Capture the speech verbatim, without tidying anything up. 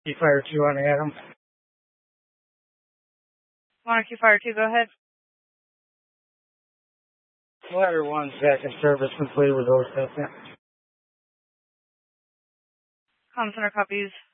Key Fire two on Adam. Monarchy Fire two, go ahead. Ladder one's back in service, complete with those testing. Comm Center copies.